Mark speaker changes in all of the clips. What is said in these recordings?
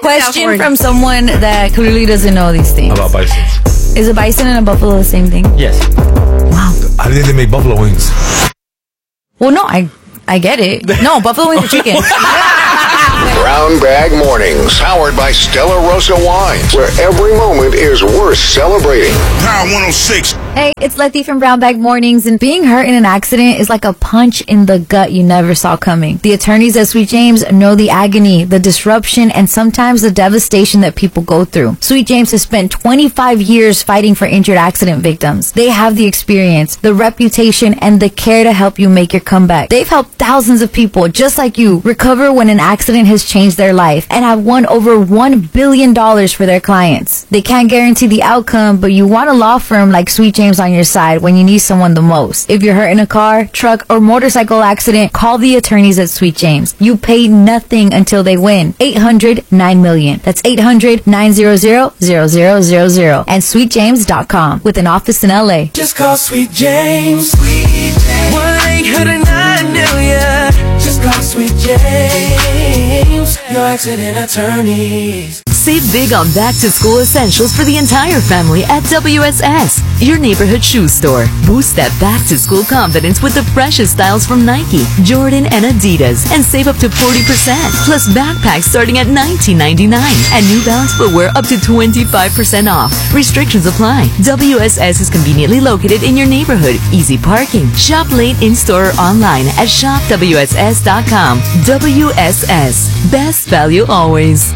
Speaker 1: Question from someone that clearly doesn't know these things.
Speaker 2: About bisons.
Speaker 1: Is a bison and a buffalo the same thing?
Speaker 2: Yes.
Speaker 1: Wow.
Speaker 2: I think they make buffalo wings.
Speaker 1: Well, no, I get it. No, buffalo wings are chicken.
Speaker 3: Brown Bag Mornings, powered by Stella Rosa Wines, where every moment is worth celebrating.
Speaker 4: Power 106.
Speaker 1: Hey, it's Letty from Brown Bag Mornings, and being hurt in an accident is like a punch in the gut you never saw coming. The attorneys at Sweet James know the agony, the disruption, and sometimes the devastation that people go through. Sweet James has spent 25 years fighting for injured accident victims. They have the experience, the reputation, and the care to help you make your comeback. They've helped thousands of people just like you recover when an accident has changed their life and have won over $1 billion for their clients. They can't guarantee the outcome, but you want a law firm like Sweet James on your side when you need someone the most. If you're hurt in a car, truck, or motorcycle accident, call the attorneys at Sweet James. You pay nothing until they win. 800-9-million. That's 800-900-0000 and sweetjames.com with an office in LA.
Speaker 5: Just call Sweet James. Sweet James. 1-800-9-million. Just call Sweet James. Your accident attorneys.
Speaker 6: Save big on back-to-school essentials for the entire family at WSS, your neighborhood shoe store. Boost that back-to-school confidence with the freshest styles from Nike, Jordan, and Adidas, and save up to 40%. Plus backpacks starting at $19.99, and New Balance footwear up to 25% off. Restrictions apply. WSS is conveniently located in your neighborhood. Easy parking. Shop late in-store or online at shopwss.com. WSS. Best value always.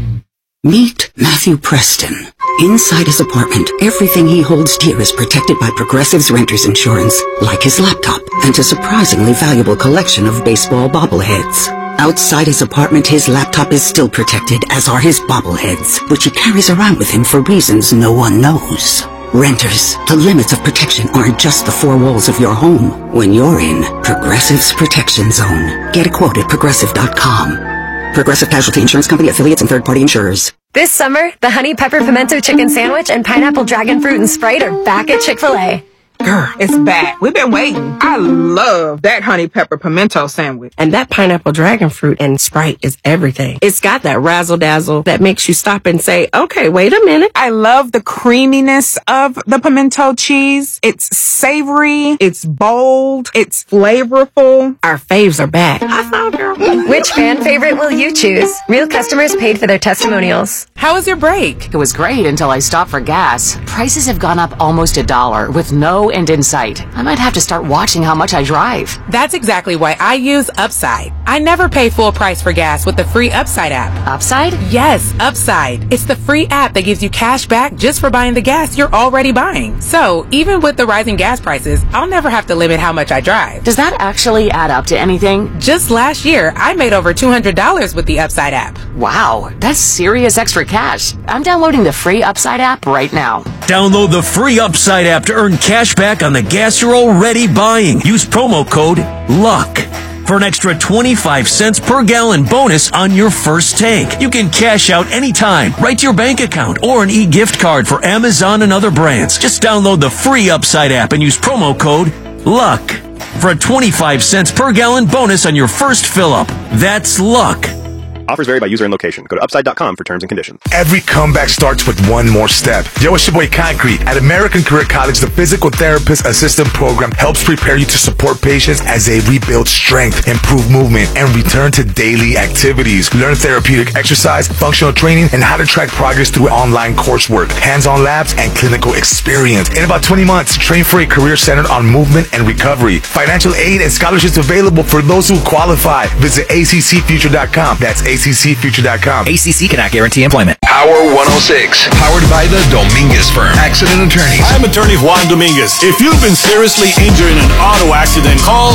Speaker 7: Meet Matthew Preston. Inside his apartment, everything he holds dear is protected by Progressive's Renters Insurance, like his laptop and a surprisingly valuable collection of baseball bobbleheads. Outside his apartment, his laptop is still protected, as are his bobbleheads, which he carries around with him for reasons no one knows. Renters, the limits of protection aren't just the four walls of your home. When you're in Progressive's Protection Zone, get a quote at Progressive.com. Progressive Casualty Insurance Company, affiliates, and third-party insurers.
Speaker 8: This summer, the Honey Pepper Pimento Chicken Sandwich and Pineapple Dragon Fruit and Sprite are back at Chick-fil-A.
Speaker 9: Girl, it's back. We've been waiting. I love that honey pepper pimento sandwich.
Speaker 10: And that pineapple dragon fruit and Sprite is everything. It's got that razzle-dazzle that makes you stop and say, okay, wait a minute.
Speaker 9: I love the creaminess of the pimento cheese. It's savory. It's bold. It's flavorful.
Speaker 10: Our faves are back. I thought, girl.
Speaker 8: Which fan favorite will you choose? Real customers paid for their testimonials.
Speaker 9: How was your break?
Speaker 11: It was great until I stopped for gas. Prices have gone up almost $1 with no end in sight. I might have to start watching how much I drive.
Speaker 9: That's exactly why I use Upside. I never pay full price for gas with the free Upside app.
Speaker 11: Upside?
Speaker 9: Yes, Upside. It's the free app that gives you cash back just for buying the gas you're already buying. So, even with the rising gas prices, I'll never have to limit how much I drive.
Speaker 11: Does that actually add up to anything?
Speaker 9: Just last year, I made over $200 with the Upside app.
Speaker 11: Wow, that's serious extra cash. I'm downloading the free Upside app right now.
Speaker 12: Download the free Upside app to earn cash back on the gas you're already buying. Use promo code LUCK for an extra 25 cents per gallon bonus on your first tank. You can cash out anytime, right to your bank account, or an e-gift card for Amazon and other brands. Just download the free Upside app and use promo code LUCK for a 25 cents per gallon bonus on your first fill-up. That's LUCK.
Speaker 13: Offers vary by user and location. Go to upside.com for terms and conditions.
Speaker 2: Every comeback starts with one more step. Yo, it's your boy Concrete. At American Career College, the Physical Therapist Assistant Program helps prepare you to support patients as they rebuild strength, improve movement, and return to daily activities. Learn therapeutic exercise, functional training, and how to track progress through online coursework, hands-on labs, and clinical experience. In about 20 months, train for a career centered on movement and recovery. Financial aid and scholarships available for those who qualify. Visit ACCfuture.com. That's ACCfuture.com.
Speaker 14: ACC cannot guarantee employment.
Speaker 3: Power 106, powered by the Dominguez Firm. Accident attorneys.
Speaker 4: I'm attorney Juan Dominguez. If you've been seriously injured in an auto accident, call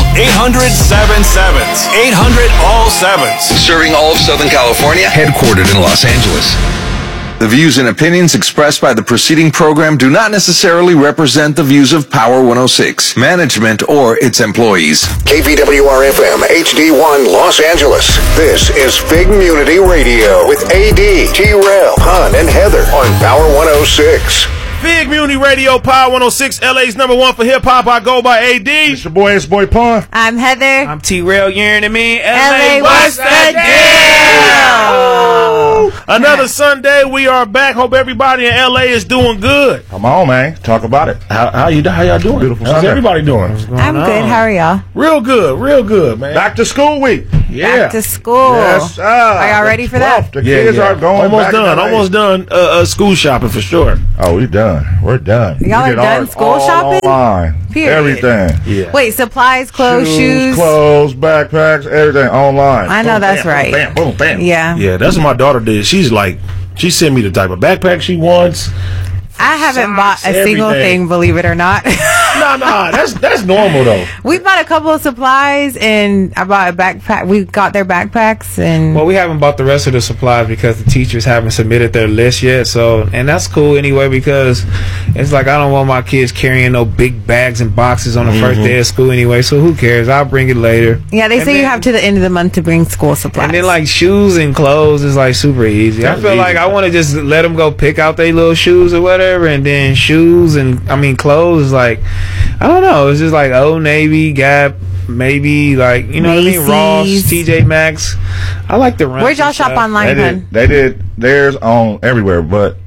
Speaker 4: 800-7-7s. 800-ALL-7s.
Speaker 3: Serving all of Southern California, headquartered in Los Angeles. The views and opinions expressed by the preceding program do not necessarily represent the views of Power 106, management, or its employees. KVWR-FM, HD1, Los Angeles. This is Fig Munity Radio with AD, T-Rail, Hun, and Heather on Power 106.
Speaker 4: Big Muni Radio, Power 106, LA's #1 for hip-hop. I go by AD.
Speaker 2: It's your boy, Pawn.
Speaker 1: I'm Heather.
Speaker 4: I'm T-Rail, you hearing me?
Speaker 1: LA, what's the deal?
Speaker 14: Another Sunday, we are back. Hope everybody in LA is doing good.
Speaker 15: Come on, man. Talk about it.
Speaker 14: How y'all doing?
Speaker 15: Beautiful
Speaker 14: How's
Speaker 15: Sunday.
Speaker 14: everybody doing?
Speaker 1: I'm good. How are y'all?
Speaker 14: Real good, man.
Speaker 15: Back to school week.
Speaker 14: Yeah.
Speaker 1: Back to school.
Speaker 15: Yes,
Speaker 1: Are y'all ready for that?
Speaker 15: The kids are going
Speaker 14: Almost done school shopping for sure.
Speaker 15: Oh, we done. We're done.
Speaker 1: Y'all
Speaker 15: We
Speaker 1: are
Speaker 15: did
Speaker 1: done school
Speaker 15: all
Speaker 1: shopping?
Speaker 15: Online.
Speaker 1: Period.
Speaker 15: Everything.
Speaker 14: Yeah.
Speaker 1: Wait, supplies, clothes, shoes.
Speaker 15: Clothes, backpacks, everything online.
Speaker 1: I know
Speaker 15: Boom,
Speaker 1: that's
Speaker 15: bam,
Speaker 1: right.
Speaker 15: Boom, bam, boom, bam.
Speaker 1: Yeah.
Speaker 14: Yeah, that's what my daughter did. She sent me the type of backpack she wants.
Speaker 1: I haven't bought a single
Speaker 14: everything.
Speaker 1: thing, believe it or not.
Speaker 14: Nah, that's normal though.
Speaker 1: We bought a couple of supplies, and I bought a backpack. We got their backpacks, and
Speaker 16: Well, we haven't bought the rest of the supplies because the teachers haven't submitted their list yet. So, and that's cool anyway because it's like I don't want my kids carrying no big bags and boxes on the first day of school anyway. So who cares? I'll bring it later.
Speaker 1: yeah, they
Speaker 16: And
Speaker 1: say you
Speaker 16: then-
Speaker 1: have to the end of the month to bring school supplies.
Speaker 16: And then like shoes and clothes is like super easy.
Speaker 14: That's
Speaker 16: I feel
Speaker 14: easy.
Speaker 16: like I want to just let them go pick out their little shoes or whatever, and then shoes and clothes is like I don't know. It's just like Old Navy, Gap, maybe like you know what I mean, Ross,
Speaker 1: Macy's.
Speaker 16: TJ Maxx. I like the rent.
Speaker 1: Where'd y'all shop online, hun?
Speaker 15: They did theirs on everywhere, but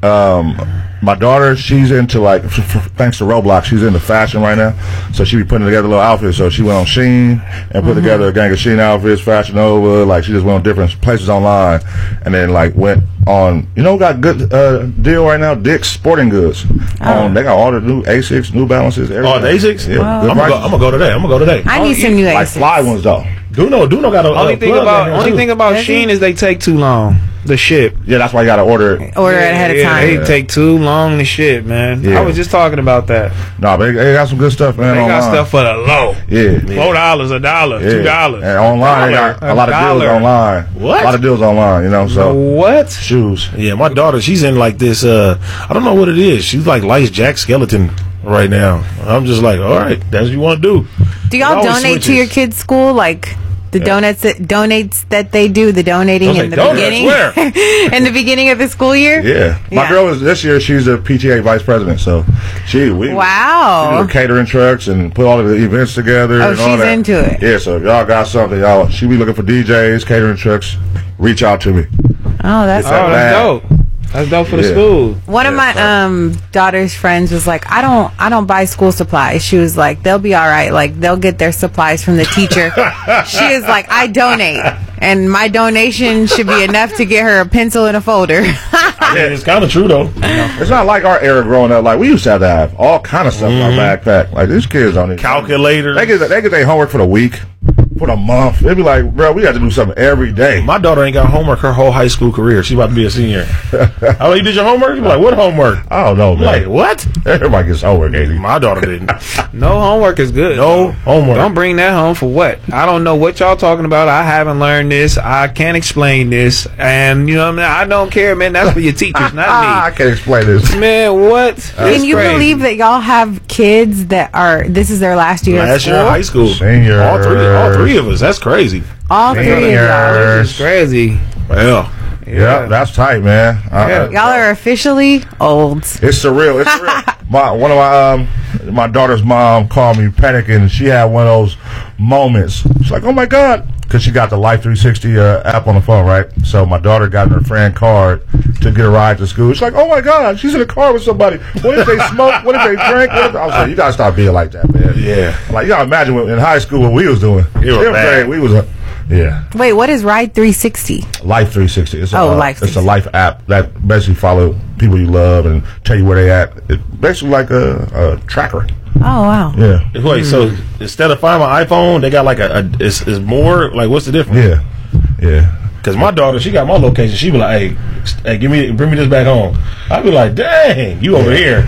Speaker 15: my daughter, she's into like, thanks to Roblox, she's into fashion right now. So she be putting together little outfits. So she went on Shein and put together a gang of Shein outfits, Fashion Nova. Like she just went on different places online, and then like went on. You know, who got good deal right now? Dick's Sporting Goods. They got all the new Asics, New Balances. Everything.
Speaker 14: Oh, the Asics?
Speaker 15: Yeah,
Speaker 1: Wow.
Speaker 15: good
Speaker 14: I'm gonna go today.
Speaker 1: I need some new
Speaker 15: like
Speaker 1: Asics.
Speaker 15: fly ones though.
Speaker 14: Duno got a
Speaker 16: Only thing about Shein is they take too long to ship.
Speaker 15: Yeah, that's why you gotta order it.
Speaker 1: Order it ahead of time.
Speaker 16: They take too long to ship, man.
Speaker 15: Yeah.
Speaker 16: I was just talking about that.
Speaker 15: No, but they got some good stuff, man.
Speaker 16: They got
Speaker 15: online.
Speaker 16: stuff for the low.
Speaker 15: Yeah.
Speaker 14: $4, $1,
Speaker 15: Yeah.
Speaker 14: $2.
Speaker 15: And online, they got a lot of deals
Speaker 16: $1.
Speaker 15: online.
Speaker 14: What?
Speaker 15: A lot of deals online, you know, so.
Speaker 16: What?
Speaker 15: Shoes.
Speaker 14: Yeah, my daughter, she's in like this. I don't know what it is. She's like likes Jack Skeleton right now. I'm just like, all right, that's what you want to do.
Speaker 1: Do y'all
Speaker 14: It always
Speaker 1: donate to
Speaker 14: switches.
Speaker 1: your kids' school? Like the donates that they do, the donating in the beginning,
Speaker 14: Where?
Speaker 1: in the beginning of the school year.
Speaker 15: Yeah. My girl is this year, she's a PTA vice president, so we
Speaker 1: Wow.
Speaker 15: do catering trucks and put all of the events together.
Speaker 1: Oh,
Speaker 15: and all
Speaker 1: she's
Speaker 15: that.
Speaker 1: into it.
Speaker 15: Yeah, so if y'all got something, she be looking for DJs, catering trucks, reach out to me.
Speaker 1: Oh, that's
Speaker 15: It's that
Speaker 16: Oh,
Speaker 15: bad.
Speaker 16: that's dope. That's dope for the
Speaker 15: Yeah.
Speaker 16: school.
Speaker 1: One of my daughter's friends was like, I don't buy school supplies. She was like, they'll be all right. Like they'll get their supplies from the teacher. She was like, I donate, and my donation should be enough to get her a pencil and a folder.
Speaker 14: Yeah, it's kind of true though.
Speaker 15: It's not like our era growing up. Like we used to have all kind of stuff in our backpack. Like these kids don't even
Speaker 14: Calculators.
Speaker 15: They get their homework for the week, for the month. They'd be like, bro, we got to do something every day.
Speaker 14: My daughter ain't got homework her whole high school career. She's about to be a senior. Oh, you did your homework? You be like, what homework?
Speaker 15: I don't know, man.
Speaker 14: Like, what?
Speaker 15: Everybody gets homework, AD.
Speaker 14: My daughter didn't.
Speaker 16: No homework is good.
Speaker 14: No homework.
Speaker 16: Don't bring that home for what? I don't know what y'all talking about. I haven't learned this. I can't explain this. And, you know what I mean? I don't care, man. That's for your teachers, not
Speaker 15: I can't explain this.
Speaker 16: me. Man, what?
Speaker 1: Can you believe that y'all have kids that this is their last year of
Speaker 14: Last
Speaker 1: school?
Speaker 14: year of high school.
Speaker 15: Seniors.
Speaker 14: All three of us. That's crazy.
Speaker 1: All three of y'all.
Speaker 16: It's crazy.
Speaker 14: Well,
Speaker 15: Yeah, that's tight, man.
Speaker 1: Y'all are officially old.
Speaker 15: It's surreal. It's surreal. One of my daughter's mom called me panicking. She had one of those moments. She's like, "Oh my god," because she got the Life 360 app on the phone, right? So my daughter got her friend card to get a ride to school. She's like, "Oh my god, she's in a car with somebody. What if they smoke? What if they drink?" I was like, "You gotta stop being like that, man."
Speaker 14: Yeah.
Speaker 15: Like you gotta imagine in high school what we was doing.
Speaker 14: You were bad.
Speaker 15: We was. Yeah.
Speaker 1: Wait, what is Ride 360?
Speaker 15: Life 360. It's
Speaker 1: Life
Speaker 15: It's a life app that basically follow people you love and tell you where they at. It's basically like a tracker.
Speaker 1: Oh wow.
Speaker 15: Yeah.
Speaker 14: Wait, so instead of finding my iPhone, they got like it's more like what's the difference?
Speaker 15: Yeah. Yeah.
Speaker 14: Because my daughter, she got my location. She be like, hey, bring me this back home. I be like, dang, you over here.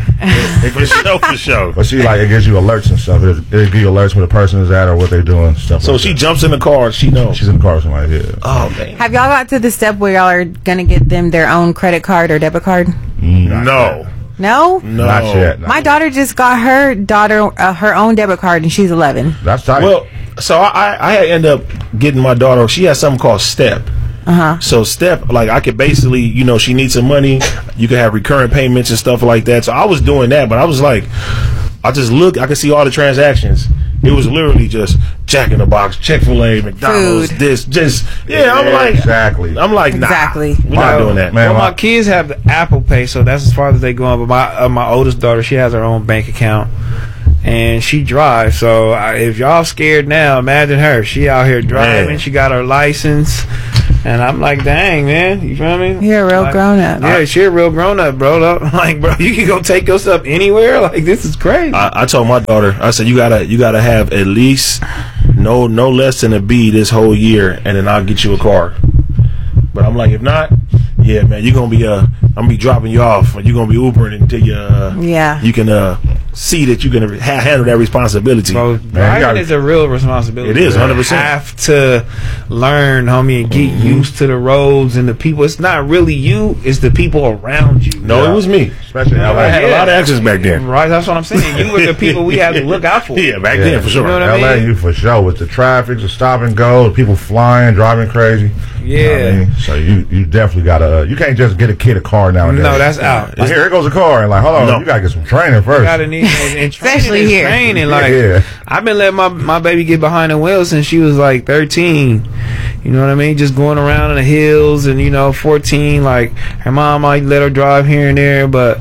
Speaker 14: For sure.
Speaker 15: But she like it gives you alerts and stuff. It'll give you alerts where the person is at or what they're doing stuff.
Speaker 14: So
Speaker 15: like
Speaker 14: she
Speaker 15: that.
Speaker 14: jumps in the car. She knows.
Speaker 15: She's in the car or something like that.
Speaker 14: Oh man.
Speaker 1: Have y'all got to the step where y'all are gonna get them their own credit card or debit card?
Speaker 14: No.
Speaker 1: No?
Speaker 15: Not yet.
Speaker 1: My daughter just got her own debit card and she's 11.
Speaker 15: That's tight.
Speaker 14: Well, so I end up getting my daughter. She has something called Step. So Step, like I could basically, she needs some money. You can have recurrent payments and stuff like that. So I was doing that, but I was like, I could see all the transactions. It was literally just Jack in the Box, Chick-fil-A, McDonald's, I'm like,
Speaker 15: exactly.
Speaker 14: I'm like, nah,
Speaker 17: exactly.
Speaker 14: We're not doing that,
Speaker 16: man. Well, my kids have the Apple Pay, so that's as far as they go on. But my oldest daughter, she has her own bank account, and she drives. So if y'all scared now, imagine her. She out here driving. Man. She got her license. And I'm like, dang, man, you feel me?
Speaker 17: You're a real grown up.
Speaker 16: Yeah, she a real grown up, bro. Like, bro, you can go take yourself anywhere. Like, this is crazy.
Speaker 14: I told my daughter, I said, you gotta have at least no less than a B this whole year, and then I'll get you a car. But I'm like, if not, yeah, man, you're gonna be I'm gonna be dropping you off, or you're gonna be Ubering until you can see that you can handle that responsibility.
Speaker 16: Bro, driving is a real responsibility.
Speaker 14: It is 100%.
Speaker 16: You have to learn, homie, and get used to the roads and the people. It's not really you; it's the people around you.
Speaker 14: No, it was me. Especially in LA. I had a lot of accidents back then.
Speaker 16: Right, that's what I'm saying. You were the people we had to look out for.
Speaker 14: Yeah, back then for sure.
Speaker 15: You know what LA, you for sure with the traffic, the stop and go, the people flying, driving crazy.
Speaker 16: Yeah.
Speaker 15: You know what I mean? So you definitely gotta. You can't just get a kid a car nowadays.
Speaker 16: No, that's out.
Speaker 15: Like, here goes a car, and like, hold on, you gotta get some training first.
Speaker 16: You gotta need
Speaker 17: especially here.
Speaker 16: Training, like I've been letting my baby get behind the wheel since she was like 13. You know what I mean? Just going around in the hills, and 14. Like her mom might let her drive here and there, but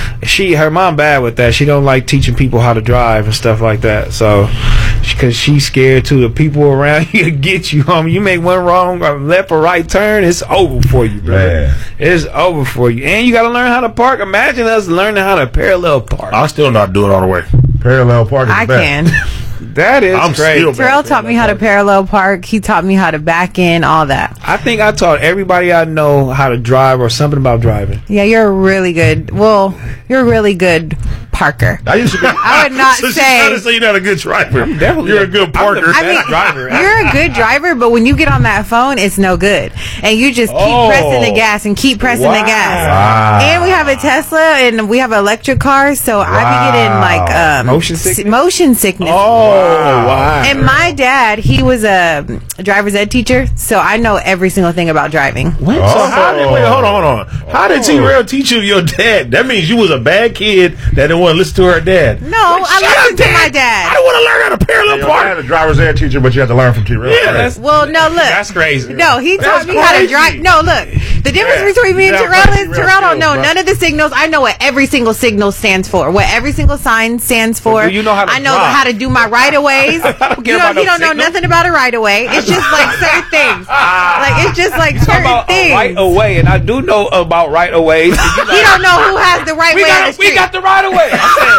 Speaker 16: her mom bad with that. She don't like teaching people how to drive and stuff like that. So, because she's scared too. The people around you get you, homie. You make one wrong left or right turn, it's over for you, bro. Man. It's over for you, and you got to learn how to park. Imagine us learning how to parallel park.
Speaker 14: I still not do it all the way.
Speaker 15: Parallel parking.
Speaker 17: I can.
Speaker 16: That is great.
Speaker 17: Terrell taught me how to parallel park. He taught me how to back in, all that.
Speaker 16: I think I taught everybody I know how to drive or something about driving.
Speaker 17: Yeah, you're really good. Well, you're a really good parker.
Speaker 14: I used to be.
Speaker 17: I would not
Speaker 14: so
Speaker 17: say.
Speaker 14: Trying to say you're not a good driver.
Speaker 16: I'm definitely.
Speaker 14: You're a good parker.
Speaker 16: I mean, driver.
Speaker 17: You're a good driver, but when you get on that phone, it's no good, and you just keep pressing the gas and keep pressing the gas.
Speaker 15: Wow.
Speaker 17: And we have a Tesla, and we have electric cars, so I be getting like motion sickness.
Speaker 14: Oh, wow.
Speaker 17: And my dad, he was a driver's ed teacher, so I know every single thing about driving.
Speaker 14: So hold on. How did T-Rail teach you your dad? That means you was a bad kid that didn't want to listen to her dad.
Speaker 17: No, I listened to my dad.
Speaker 14: I want to learn how to parallel park.
Speaker 15: I had a driver's ed teacher, but you had to learn from T-Rail.
Speaker 14: Yeah,
Speaker 17: no, look.
Speaker 16: That's crazy.
Speaker 17: No, he taught me how to drive. No, look. The difference between me and Terrell is Terrell don't know none of the signals. I know what every single signal stands for, what every single sign stands for.
Speaker 16: Do you know how to
Speaker 17: I know how to do my right-of-ways. You don't know nothing about a right-of-way. It's just like certain things. Like, it's just like certain things.
Speaker 16: Right-of-way, and I do know about right-of-ways.
Speaker 17: You don't know who has the right way on the street.
Speaker 16: We got the right-of-way.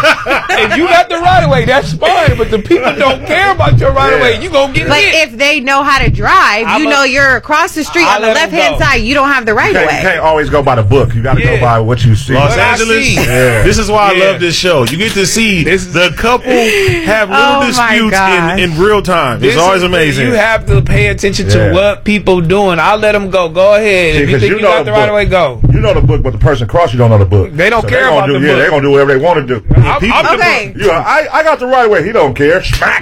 Speaker 16: If you got the right-of-way, that's fine, but the people don't care about your right-of-way. You gonna get
Speaker 17: But
Speaker 16: hit.
Speaker 17: if they know how to drive, you know you're across the street on the left-hand side. You don't have the right-of-way.
Speaker 15: You can't always go by the book. You got to go by what you see.
Speaker 14: Los Angeles. This is why I love this show. You get to see the couple have little disputes in real time. It's always amazing.
Speaker 16: You have to pay attention to what people doing. I'll let them go. Go ahead.
Speaker 15: See,
Speaker 16: if you think you got the right way, go.
Speaker 15: You know the book, but the person across you don't know the book.
Speaker 16: They don't care about the book.
Speaker 15: Yeah, they're going to do whatever they want to do.
Speaker 17: Okay.
Speaker 15: I got the right way. He don't care. Smack.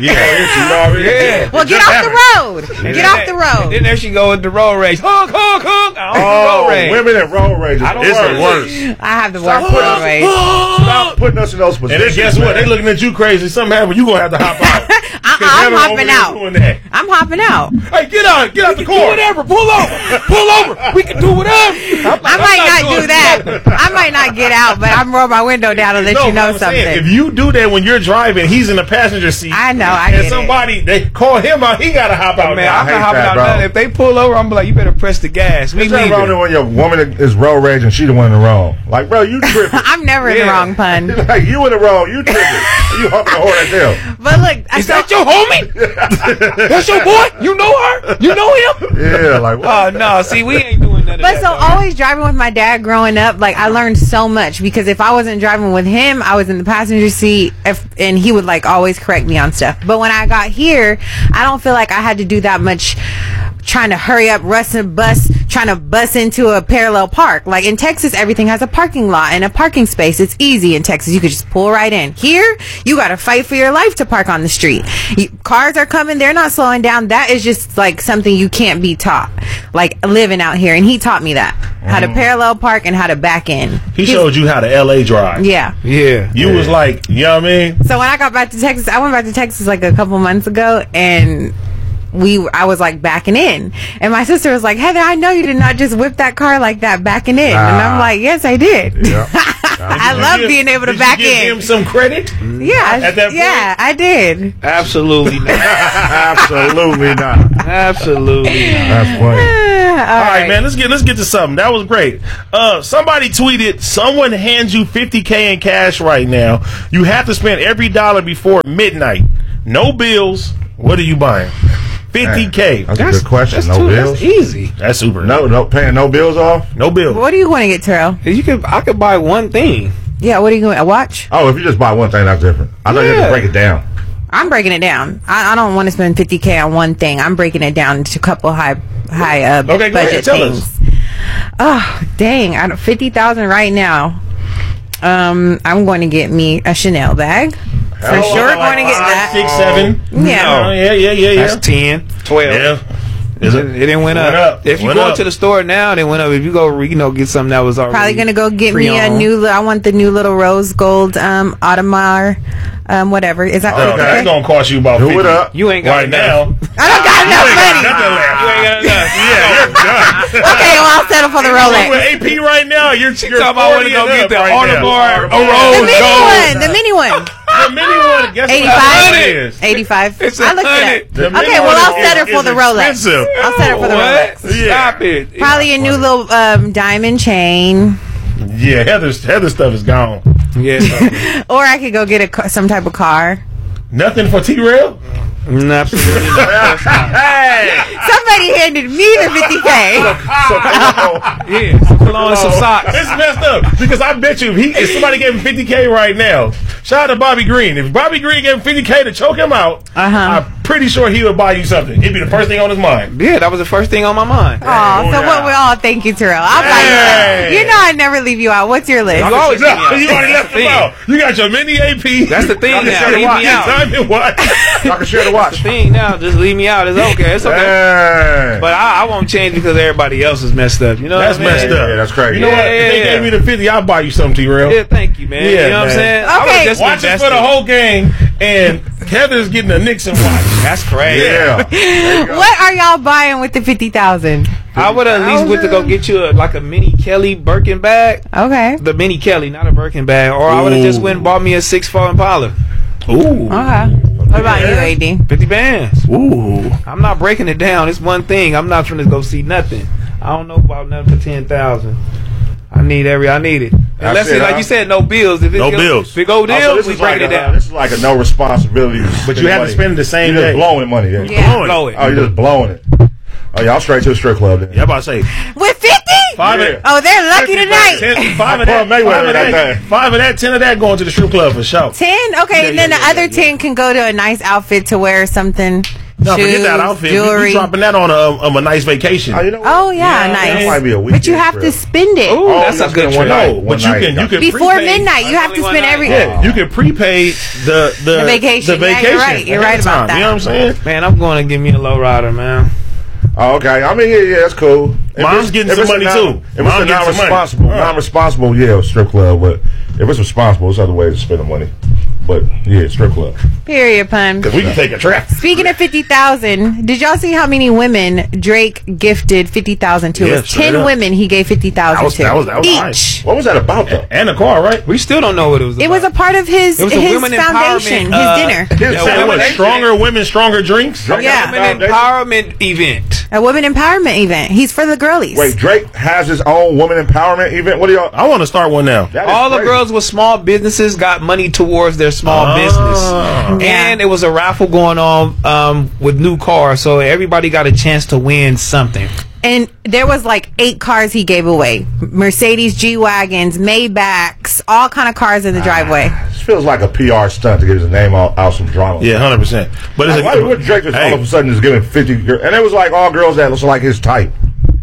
Speaker 16: Yeah.
Speaker 17: Well, get off the road. Get off the road.
Speaker 16: Then there she go with the road rage. Honk, honk, honk.
Speaker 15: Oh, women at road rage.
Speaker 14: It's the worst.
Speaker 17: I have the worst road rage.
Speaker 15: Stop putting us in those positions.
Speaker 14: And then guess what? They looking at you crazy. Something happened. You going to have to hop out.
Speaker 17: I'm hopping out. I'm hopping out.
Speaker 14: Hey, get out the car.
Speaker 16: Do whatever. Pull over. We can do whatever.
Speaker 17: I might not do that. I might not get out, but I'm roll my window down and let you know something.
Speaker 14: If you do that when you're driving, he's in the passenger seat.
Speaker 17: I know.
Speaker 14: And somebody, they call him out, he got to hop out.
Speaker 16: Man, I'm not hopping out nothing. If they pull over, I'm like, you better press the gas.
Speaker 15: It's not wrong when your woman is road rage and she the one in the wrong. Like, bro, you tripping.
Speaker 17: I'm never in the wrong, pun.
Speaker 15: Like, you in the wrong. You tripping. You humping the horn at them.
Speaker 17: But look,
Speaker 16: is that your homie? That's your boy? You know her? You know him?
Speaker 15: Yeah, like what?
Speaker 16: Oh, no. See, we ain't doing that.
Speaker 17: But so always driving with my dad growing up, like I learned so much because if I wasn't driving with him, I was in the passenger seat and he would like always correct me on stuff. But when I got here, I don't feel like I had to do that much trying to hurry up, rush and bus, trying to bus into a parallel park. Like in Texas, everything has a parking lot and a parking space. It's easy in Texas. You could just pull right in. Here, you got to fight for your life to park on the street. Cars are coming. They're not slowing down. That is just like something you can't be taught, like living out here. And he taught me that. how to parallel park, and how to back in.
Speaker 14: He showed you how to LA drive.
Speaker 17: Yeah.
Speaker 16: Yeah.
Speaker 14: You was like, you know what I mean?
Speaker 17: So when I got back to Texas, I went back to Texas like a couple months ago, and I was like backing in, and my sister was like, Heather, I know you did not just whip that car like that backing in. And I'm like, yes, I did.
Speaker 14: Yeah.
Speaker 17: I love being able to back in.
Speaker 14: Give him some credit?
Speaker 17: Yeah.
Speaker 14: At that point?
Speaker 17: Yeah, I did.
Speaker 16: Absolutely not.
Speaker 15: Absolutely not.
Speaker 16: Absolutely not.
Speaker 15: That's funny.
Speaker 14: All right, man. Let's get to something. That was great. Somebody tweeted, someone hands you $50K in cash right now. You have to spend every dollar before midnight. No bills. What are you buying? $50K.
Speaker 15: That's a good question. No bills.
Speaker 16: That's easy.
Speaker 14: That's super.
Speaker 15: No paying no bills off.
Speaker 14: No bills.
Speaker 17: What are you going to get, Terrell?
Speaker 16: I could buy one thing.
Speaker 17: Yeah, what are you going? A watch?
Speaker 15: Oh, if you just buy one thing, that's different. I thought you had to break it down.
Speaker 17: I'm breaking it down. I don't want to spend $50K on one thing. I'm breaking it down into a couple high
Speaker 14: okay, go
Speaker 17: budget
Speaker 14: ahead, tell
Speaker 17: things.
Speaker 14: us.
Speaker 17: Oh, dang! $50,000 right now. I'm going to get me a Chanel bag. For sure, going to get that.
Speaker 14: 6, 7.
Speaker 17: Yeah.
Speaker 14: Yeah.
Speaker 16: That's 10, 12.
Speaker 14: Yeah. Is it?
Speaker 16: It didn't went up. If you go to the store now, it went up. If you go, get something that was already
Speaker 17: probably gonna go get me a
Speaker 16: pre-owned.
Speaker 17: new. I want the new little rose gold Audemars, whatever. Is that
Speaker 14: Okay, that's gonna cost you about 50.
Speaker 15: Do it up.
Speaker 16: You ain't got
Speaker 14: right now.
Speaker 17: I don't got enough money.
Speaker 16: You ain't got enough.
Speaker 14: Yeah, you're done.
Speaker 17: Okay, well I'll settle for the Rolex.
Speaker 14: With AP right now, you're
Speaker 16: talking about wanting to go get the Audemars, a
Speaker 17: The
Speaker 16: rose
Speaker 17: mini
Speaker 16: gold.
Speaker 17: one. The mini one.
Speaker 14: The mini one. Guess what
Speaker 17: 85?
Speaker 14: it is?
Speaker 17: 85.
Speaker 16: It's
Speaker 17: I looked it
Speaker 14: The
Speaker 17: up.
Speaker 14: mini
Speaker 17: Okay, well
Speaker 14: one
Speaker 17: I'll settle for the Rolex.
Speaker 14: expensive.
Speaker 17: I'll settle for the
Speaker 16: What?
Speaker 17: Rolex.
Speaker 16: Stop it.
Speaker 17: Probably a new little diamond chain,
Speaker 14: Yeah, Heather's stuff is gone.
Speaker 16: Yeah.
Speaker 17: or I could go get some type of car.
Speaker 14: Nothing for T-Rail?
Speaker 16: Absolutely not.
Speaker 17: Somebody handed me the 50K.
Speaker 16: Yeah, some cologne and some socks.
Speaker 14: It's messed up because I bet you if somebody gave him $50K right now, shout out to Bobby Green. If Bobby Green gave him $50K to choke him out, I'm pretty sure he would buy you something. It'd be the first thing on his mind.
Speaker 16: Yeah, that was the first thing on my mind.
Speaker 17: Oh, so what we all thank you, Terrell. I'll buy you that. You know I never leave you out. What's your list?
Speaker 16: You always
Speaker 14: No,
Speaker 16: leave me out.
Speaker 14: you already left him out. You got your mini AP.
Speaker 16: That's the thing
Speaker 15: Y'all can
Speaker 16: now.
Speaker 15: share the
Speaker 16: Leave
Speaker 15: watch.
Speaker 16: me out.
Speaker 14: Diamond watch.
Speaker 15: Y'all can share the watch.
Speaker 16: The thing now, just leave me out. It's okay. It's okay.
Speaker 15: Hey.
Speaker 16: But I won't change because everybody else is messed up. You know
Speaker 14: That's
Speaker 16: what I mean?
Speaker 14: messed up.
Speaker 15: Yeah, that's crazy.
Speaker 14: You know what?
Speaker 16: Yeah,
Speaker 14: If they
Speaker 16: yeah.
Speaker 14: gave me the 50, I'll buy you something, T-Rail.
Speaker 16: Yeah, thank you, man.
Speaker 14: Yeah,
Speaker 16: you know what I'm
Speaker 14: man.
Speaker 16: saying? I
Speaker 17: Okay.
Speaker 16: would've just
Speaker 14: Watch it for
Speaker 16: invested.
Speaker 14: the whole game, and Heather's getting a Nixon watch.
Speaker 16: That's crazy.
Speaker 15: Yeah.
Speaker 17: What are y'all buying with the 50,000?
Speaker 16: I would at least went to go get you a mini Kelly Birkin bag.
Speaker 17: Okay.
Speaker 16: The mini Kelly, not a Birkin bag. Or I would have just went and bought me a 6'4" Impala.
Speaker 14: Ooh.
Speaker 17: Okay. What about you, AD?
Speaker 16: 50 bands.
Speaker 14: Ooh.
Speaker 16: I'm not breaking it down. It's one thing. I'm not trying to go see nothing. I don't know about nothing for 10,000. I need it. Unless,
Speaker 15: it,
Speaker 16: like
Speaker 15: huh?
Speaker 16: you said, no bills. If
Speaker 14: No
Speaker 16: go,
Speaker 14: bills.
Speaker 16: If it go
Speaker 15: Oh,
Speaker 16: deals,
Speaker 15: so this
Speaker 16: we
Speaker 15: is
Speaker 16: break
Speaker 15: like
Speaker 16: it down.
Speaker 15: This is like a no responsibility.
Speaker 14: But you have to spend it the same
Speaker 15: You're
Speaker 14: day.
Speaker 15: just blowing money. Yeah.
Speaker 17: Yeah.
Speaker 16: Blow it.
Speaker 15: Oh, you're just blowing it. Oh, y'all straight to the strip club then.
Speaker 14: Yeah, I'm about to say.
Speaker 17: With 50?
Speaker 14: Five
Speaker 15: Yeah.
Speaker 14: of
Speaker 17: Oh, they're lucky tonight.
Speaker 14: 5 of that.
Speaker 15: Mayweather
Speaker 14: 5 of
Speaker 15: that
Speaker 14: that.
Speaker 15: day.
Speaker 14: 5 of that. 10 of that going to the strip club for sure.
Speaker 17: 10? Okay, and then the other 10 can go to a nice outfit to wear something.
Speaker 14: No,
Speaker 17: shoes,
Speaker 14: forget that outfit.
Speaker 17: jewelry.
Speaker 14: We dropping that on a nice vacation.
Speaker 15: Oh, you know what?
Speaker 17: Oh, yeah,
Speaker 14: Yeah,
Speaker 17: nice.
Speaker 15: That might be a
Speaker 17: But you
Speaker 15: weekend
Speaker 17: have to
Speaker 15: trip.
Speaker 17: spend it.
Speaker 16: Ooh, that's
Speaker 15: you
Speaker 16: a good
Speaker 15: spend one
Speaker 16: trip.
Speaker 15: night,
Speaker 14: No,
Speaker 15: one
Speaker 14: but
Speaker 15: night.
Speaker 14: you can
Speaker 17: Before
Speaker 14: prepay.
Speaker 17: midnight, you have to
Speaker 16: only
Speaker 17: spend
Speaker 16: one
Speaker 17: every.
Speaker 16: night.
Speaker 14: Yeah, you can prepay the
Speaker 17: vacation.
Speaker 14: The
Speaker 17: Yeah, you're
Speaker 14: vacation.
Speaker 17: right. You're
Speaker 14: ahead
Speaker 17: right
Speaker 14: of
Speaker 17: about
Speaker 14: time. You know what I'm saying?
Speaker 16: Man, I'm going to give me a low rider, man.
Speaker 15: Oh, okay. I mean, yeah, that's cool. If
Speaker 14: Mom's getting some money, too.
Speaker 15: If
Speaker 14: Mom's
Speaker 15: it's
Speaker 14: getting some money.
Speaker 15: non-responsible, yeah, strip club. But if it's responsible, it's other ways to spend the money. But yeah, strip club.
Speaker 17: Period, pun.
Speaker 14: Because we can take a trip.
Speaker 17: Speaking of 50,000, did y'all see how many women Drake gifted 50,000 to?
Speaker 14: Yeah,
Speaker 17: It was
Speaker 14: straight
Speaker 17: 10
Speaker 14: up.
Speaker 17: women he gave 50,000 to.
Speaker 14: That was
Speaker 17: each.
Speaker 14: nice.
Speaker 15: What was that about, though?
Speaker 14: And a car, right?
Speaker 16: We still don't know what it was about.
Speaker 17: It was a part of his
Speaker 16: It was a
Speaker 17: his
Speaker 16: women
Speaker 17: foundation,
Speaker 16: empowerment,
Speaker 17: his dinner.
Speaker 14: You said what? Stronger women, stronger drinks?
Speaker 17: Yeah.
Speaker 16: Women empowerment event.
Speaker 17: A women empowerment event. He's for the girlies.
Speaker 15: Wait, Drake has his own woman empowerment event. What do y'all?
Speaker 14: I want to start one now.
Speaker 15: That is
Speaker 16: All the
Speaker 15: crazy.
Speaker 16: girls with small businesses got money towards their small business. And it was a raffle going on with new cars, so everybody got a chance to win something.
Speaker 17: And there was like 8 cars he gave away. Mercedes G-Wagons, Maybachs, all kind of cars in the driveway.
Speaker 15: This feels like a PR stunt to get his name out some drama.
Speaker 14: Yeah, 100%. But
Speaker 15: Like, why would Drake just all of a sudden just giving 50 girls? And it was like all girls that was like his type.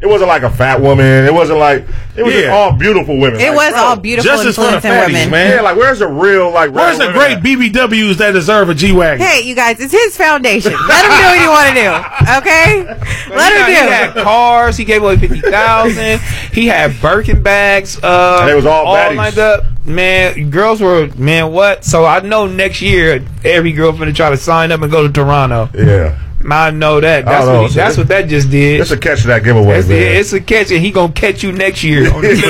Speaker 15: It wasn't like a fat woman. It wasn't like it was just all beautiful women.
Speaker 17: It was all beautiful,
Speaker 14: Justice for the
Speaker 17: influencing
Speaker 14: fatties,
Speaker 17: women.
Speaker 14: man.
Speaker 15: Yeah, like where's the real like?
Speaker 14: Where's the great BBWs that deserve a G-Wagon?
Speaker 17: Hey, you guys, it's his foundation. Let him do what he want to do. Okay, let him do.
Speaker 16: He had cars. He gave away 50,000. He had Birkin bags.
Speaker 15: And it was all baddies.
Speaker 16: lined up. Man, girls were what? So I know next year every girl finna try to sign up and go to Toronto.
Speaker 15: Yeah.
Speaker 16: I know that. That's what that just did.
Speaker 15: It's a catch to that giveaway, man.
Speaker 16: It's a catch, and he gonna catch you next year.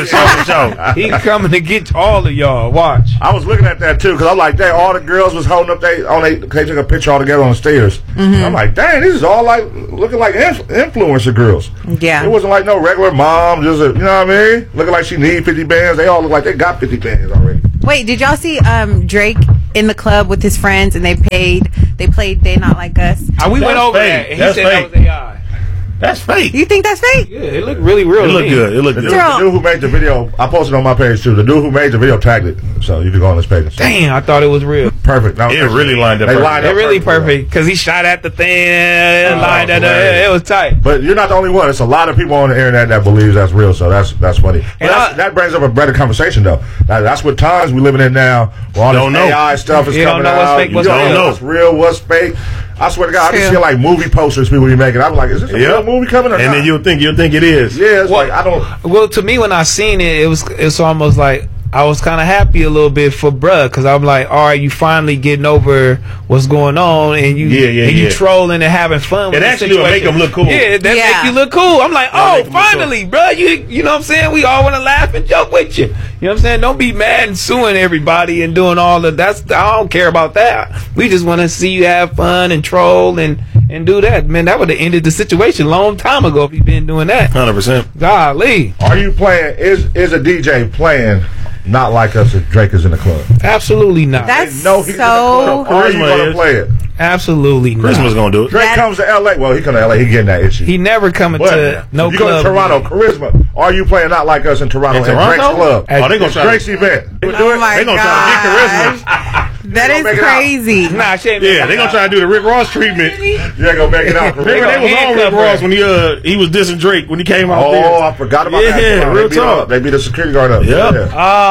Speaker 16: He coming to get all of y'all. Watch.
Speaker 15: I was looking at that too because I'm like, dang, all the girls was holding up. They took a picture all together on the stairs.
Speaker 17: Mm-hmm.
Speaker 15: I'm like, dang, this is all like looking like influencer girls.
Speaker 17: Yeah,
Speaker 15: it wasn't like no regular mom. Just you know what I mean? Looking like she need 50 bands. They all look like they got 50 bands already.
Speaker 17: Wait, did y'all see Drake in the club with his friends and they played They Not Like Us?
Speaker 16: We went over that and he said that was AI.
Speaker 14: That's fake.
Speaker 17: You think that's fake?
Speaker 16: Yeah, it looked really real.
Speaker 14: It looked good. It looked good.
Speaker 15: The dude who made the video, I posted on my page too. The dude who made the video tagged it, so you can go on this page.
Speaker 16: Damn, I thought it was real.
Speaker 15: Perfect. No,
Speaker 14: it really lined up.
Speaker 15: They lined up
Speaker 16: really perfect because he shot at the thing, lined up. It was tight.
Speaker 15: But you're not the only one. It's a lot of people on the internet that believes that's real. So that's funny. But that brings up a better conversation though. That's what times we living in now. Where all this AI stuff is coming out. You don't know what's real, what's fake. I swear to God, I just see like movie posters people be making. I'm like, is this a real movie coming or not?
Speaker 14: And then you'll think it is.
Speaker 15: Yeah, it's like I don't.
Speaker 16: Well, to me, when I seen it, it's almost like I was kind of happy a little bit for bruh, because I'm like, all right, you finally getting over what's going on, and you trolling and having fun. With
Speaker 14: it actually will make them look cool.
Speaker 16: Yeah, that make you look cool. I'm like, oh, finally, bruh, you know what I'm saying? We all want to laugh and joke with you. You know what I'm saying? Don't be mad and suing everybody and doing all of that. I don't care about that. We just want to see you have fun and troll and do that. Man, that would have ended the situation a long time ago if you'd been doing that.
Speaker 14: 100%.
Speaker 16: Golly.
Speaker 15: Are you playing? Is a DJ playing Not Like Us if Drake is in the club?
Speaker 16: Absolutely not.
Speaker 17: That's
Speaker 15: he's in the club. Are you going to play it?
Speaker 16: Absolutely not.
Speaker 14: Charisma's going to do it.
Speaker 15: Drake comes to LA. Well, he come to LA. He getting that issue.
Speaker 16: He never coming to no
Speaker 15: you
Speaker 16: club.
Speaker 15: You go to Toronto. Charisma. Are you playing Not Like Us in Toronto at Drake's club?
Speaker 14: Oh, they gonna try
Speaker 15: Drake's event. They
Speaker 17: Oh my
Speaker 15: gonna try to get Charisma.
Speaker 17: That is crazy.
Speaker 16: Nah,
Speaker 14: yeah, they gonna try to do the Rick Ross treatment.
Speaker 15: You ain't gonna make it out.
Speaker 14: Remember, they was on Rick Ross when he was dissing Drake when he came out there.
Speaker 15: Oh, I forgot about that.
Speaker 14: Yeah, real talk.
Speaker 15: They beat the security guard up.
Speaker 14: Yeah.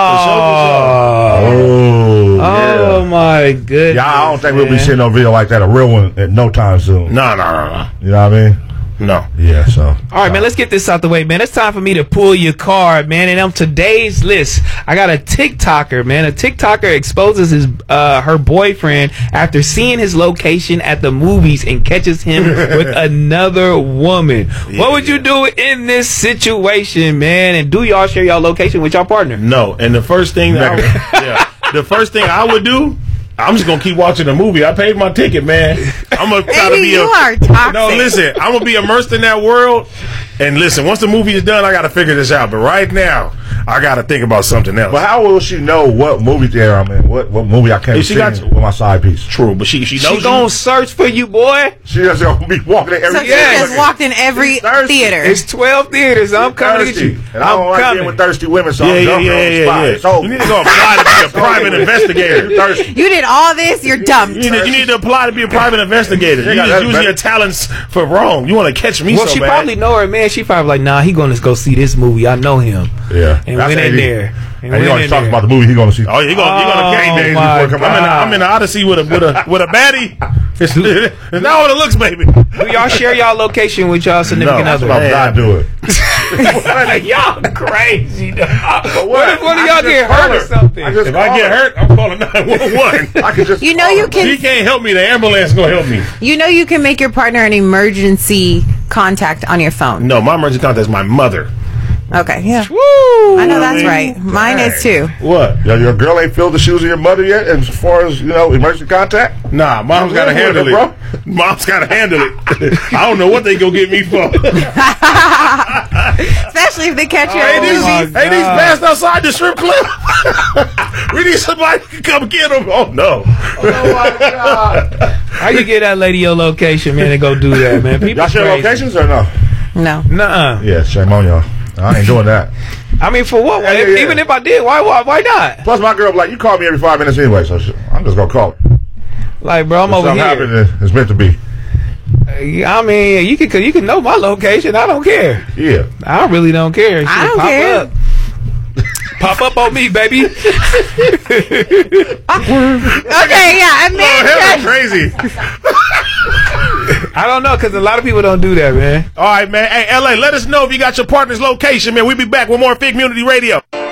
Speaker 16: Oh my goodness.
Speaker 15: Yeah, I don't think we'll be seeing no video like that, a real one, in no time soon.
Speaker 14: No.
Speaker 15: You know what I mean?
Speaker 14: No.
Speaker 15: Yeah, so.
Speaker 16: All right, man, let's get this out the way, man. It's time for me to pull your card, man. And on today's list, I got a TikToker, man. A TikToker exposes his her boyfriend after seeing his location at the movies and catches him with another woman. Yeah. What would you do in this situation, man? And do y'all share y'all location with y'all partner?
Speaker 14: No. And the first thing the first thing I would do, I'm just gonna keep watching the movie. I paid my ticket, man. I'm gonna try to be
Speaker 17: you are toxic.
Speaker 14: No, listen, I'm gonna be immersed in that world. And listen, once the movie is done, I gotta figure this out. But right now, I gotta think about something else.
Speaker 15: But how will she know what movie theater I'm in? What movie I can't see with my side piece?
Speaker 14: True, but she knows.
Speaker 16: She gonna search for you, boy.
Speaker 15: She just gonna be walking in every.
Speaker 17: So she just walked in every theater.
Speaker 16: It's 12 theaters. I'm coming to get you.
Speaker 15: And I don't like being with thirsty women, so I'm jumping on the spot. So
Speaker 14: you need to go apply to be a private investigator.
Speaker 15: You're thirsty.
Speaker 17: You did all this. You're dumped.
Speaker 14: You need to apply to be a private investigator. You just using your talents for wrong. You want to catch me?
Speaker 16: Well,
Speaker 14: so
Speaker 16: she
Speaker 14: bad.
Speaker 16: probably know her, man. She probably like, nah, he gonna go see this movie. I know him.
Speaker 15: Yeah,
Speaker 16: and went in there.
Speaker 15: And he gonna talk about the movie. He gonna see.
Speaker 14: Oh, he gonna gang before come. I'm in the Odyssey with a baddie. It's not what it looks, baby.
Speaker 16: Do y'all share y'all location with y'all significant other?
Speaker 15: I'm not do it.
Speaker 16: Y'all crazy. What if one of y'all get hurt or something?
Speaker 14: If I get hurt, I'm calling 911.
Speaker 15: I can just.
Speaker 17: You know you can.
Speaker 14: He can't help me. The ambulance gonna help me.
Speaker 17: You know you can make your partner an emergency contact on your phone.
Speaker 14: No, my emergency contact is my mother.
Speaker 17: Okay, yeah.
Speaker 16: Woo!
Speaker 17: I know that's right. Mine is too.
Speaker 14: What?
Speaker 15: Your girl ain't filled the shoes of your mother yet, as far as emergency contact.
Speaker 14: Nah, mom's gotta handle it, bro. Mom's gotta handle it. I don't know what they go get me for.
Speaker 17: Especially if they catch you.
Speaker 14: Hey, these passed outside the strip club. We need somebody to come get them. Oh no!
Speaker 16: Oh my God! How you get that lady your location, man, and go do that, man?
Speaker 15: Y'all share locations or no?
Speaker 17: No.
Speaker 16: Nuh-uh.
Speaker 15: Yeah, shame on y'all. I ain't doing that.
Speaker 16: I mean, for what? Yeah. Even if I did, why not?
Speaker 15: Plus, my girl be like, you call me every 5 minutes anyway, so I'm just gonna call her.
Speaker 16: Like, bro, I'm over here.
Speaker 15: It's meant to be.
Speaker 16: I mean, you can know my location. I don't care.
Speaker 15: Yeah.
Speaker 16: I really don't care.
Speaker 17: I don't
Speaker 16: pop
Speaker 17: care.
Speaker 16: Up. Pop up on me, baby.
Speaker 17: Okay, yeah, and then
Speaker 14: crazy.
Speaker 16: I don't know, because a lot of people don't do that, man.
Speaker 14: All right, man. Hey, LA, let us know if you got your partner's location, man. We'll be back with more Fig Community Radio.